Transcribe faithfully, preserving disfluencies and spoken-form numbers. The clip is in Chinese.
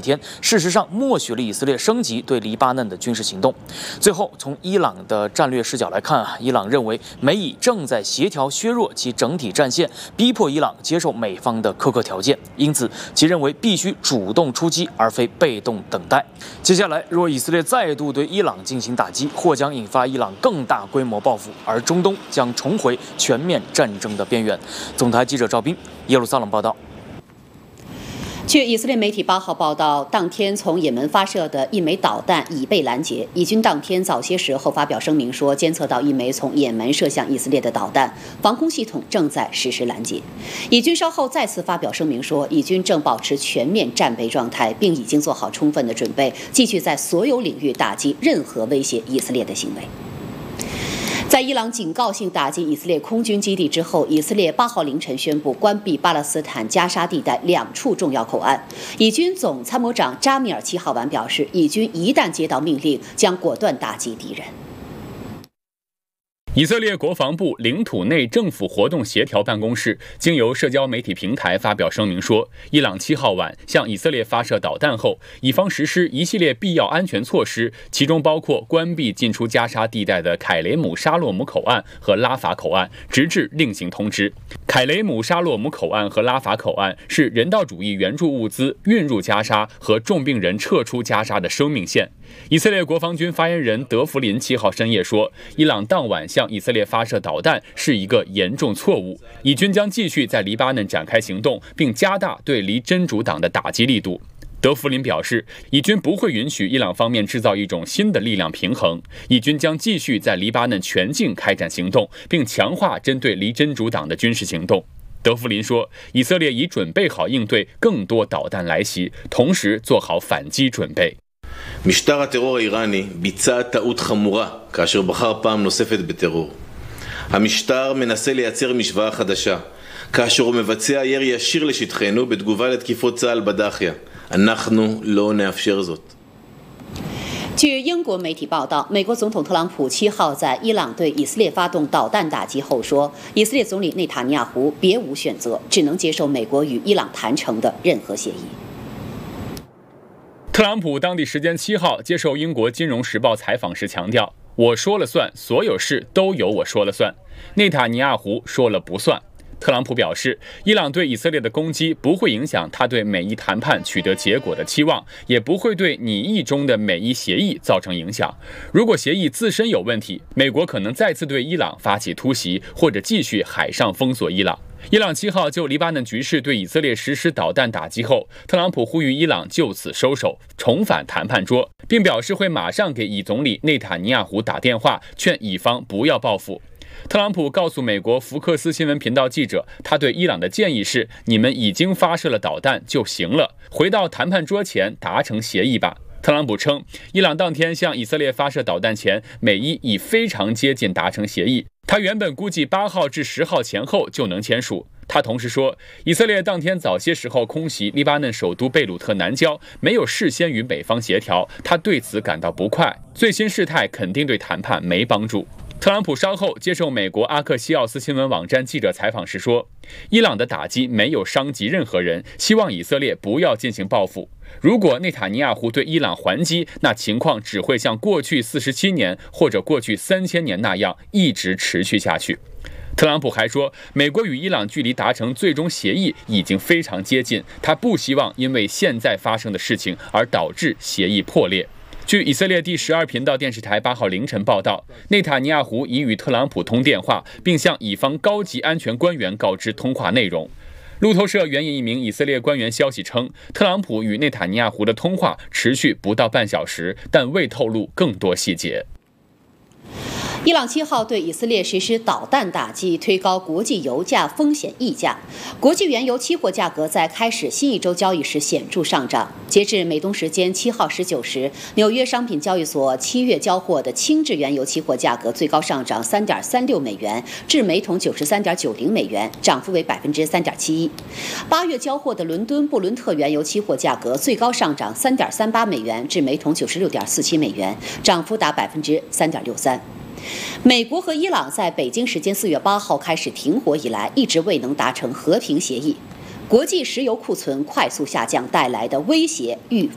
天，事实上默许了以色列升级对黎巴嫩的军事行动。最后，从伊朗的战略视角来看啊，伊朗认为美以正在协调削弱其整体战线，逼迫伊朗接受美方的苛刻条件，因此其认为必须主动出击，而非被动等待。接下来，若以色列再度对伊朗进行打击，或将引发伊朗更大规模报复，而中东将重回全面战争的边缘。总台记者赵斌，耶路撒冷报道。 据以色列媒体八号报道，当天从也门发射的一枚导弹已被拦截。以军当天早些时候发表声明说，监测到一枚从也门射向以色列的导弹，防空系统正在实施拦截。以军稍后再次发表声明说，以军正保持全面战备状态，并已经做好充分的准备，继续在所有领域打击任何威胁以色列的行为。在伊朗警告性打击以色列空军基地之后，以色列八号凌晨宣布关闭巴勒斯坦加沙地带两处重要口岸。以军总参谋长扎米尔七号晚表示，以军一旦接到命令，将果断打击敌人。 以色列国防部领土内政府活动协调办公室经由社交媒体平台发表声明说，伊朗七号晚向以色列发射导弹后，以方实施一系列必要安全措施，其中包括关闭进出加沙地带的凯雷姆沙洛姆口岸和拉法口岸，直至另行通知。凯雷姆沙洛姆口岸和拉法口岸是人道主义援助物资运入加沙和重病人撤出加沙的生命线。以色列国防军发言人德弗林七号深夜说，伊朗当晚向以色列发射导弹是一个严重错误，以军将继续在黎巴嫩展开行动，并加大对离真主党的打击力度。德弗林表示，以军不会允许伊朗方面制造一种新的力量平衡，以军将继续在黎巴嫩全境开展行动，并强化针对离真主党的军事行动。德弗林说，以色列已准备好应对更多导弹来袭，同时做好反击准备。 משטר הטרור האיראני ביצע טעות חמורה כאשר בחר פעם נוספת בטרור. המשטר מנסה לייצר משוואה חדשה, כאשר הוא מבצע ירי ישיר לשטחנו בתגובה לתקיפות צה"ל בדאחיה. אנחנו לא נאפשר זאת. 据英国媒体报道，美国总统特朗普七号在伊朗对以色列发动导弹打击后说，以色列总理内塔尼亚胡别无选择，只能接受美国与伊朗谈成的任何协议。 特朗普当地时间七号接受英国《金融时报》采访时强调，我说了算，所有事都由我说了算，内塔尼亚胡说了不算。特朗普表示，伊朗对以色列的攻击不会影响他对美伊谈判取得结果的期望，也不会对拟议中的美伊协议造成影响。如果协议自身有问题，美国可能再次对伊朗发起突袭，或者继续海上封锁伊朗。伊朗七号就黎巴嫩局势对以色列实施导弹打击后，特朗普呼吁伊朗就此收手，重返谈判桌，并表示会马上给以总理内塔尼亚胡打电话，劝以方不要报复。特朗普告诉美国福克斯新闻频道记者，他对伊朗的建议是：你们已经发射了导弹就行了，回到谈判桌前达成协议吧。特朗普称，伊朗当天向以色列发射导弹前，美伊已非常接近达成协议。他原本估计八号至十号前后就能签署。他同时说，以色列当天早些时候空袭黎巴嫩首都贝鲁特南郊，没有事先与美方协调，他对此感到不快。最新事态肯定对谈判没帮助。特朗普稍后接受美国阿克西奥斯新闻网站记者采访时说，伊朗的打击没有伤及任何人，希望以色列不要进行报复。如果内塔尼亚胡对伊朗还击，那情况只会像过去四十七年或者过去三千年那样一直持续下去。特朗普还说，美国与伊朗距离达成最终协议已经非常接近，他不希望因为现在发生的事情而导致协议破裂。据以色列第十二频道电视台八号凌晨报道，内塔尼亚胡已与特朗普通电话，并向以方高级安全官员告知通话内容。路透社援引一名以色列官员消息称，特朗普与内塔尼亚胡的通话持续不到半小时，但未透露更多细节。 伊朗七号对以色列实施导弹打击，推高国际油价风险溢价。国际原油期货价格在开始新一周交易时显著上涨。截至美东时间七号十九时，纽约商品交易所七月交货的轻质原油期货价格最高上涨三点三六美元，至每桶九十三点九零美元，涨幅为百分之三点七一。八月交货的伦敦布伦特原油期货价格最高上涨三点三八美元，至每桶九十六点四七美元，涨幅达百分之三点六三。美国和伊朗在北京时间四月八号开始停火以来，一直未能达成和平协议。国际石油库存快速下降带来的威胁愈